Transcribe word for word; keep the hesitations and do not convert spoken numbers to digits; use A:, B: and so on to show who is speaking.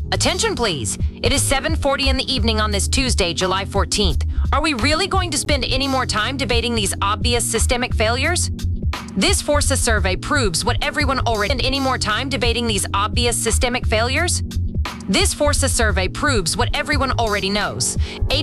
A: Attention, please. It is seven forty in the evening on this Tuesday, July fourteenth. Are we really going to spend any more time debating these obvious systemic failures? This Força survey proves what everyone already spend any more time debating these obvious systemic failures? This Força survey proves what everyone already knows.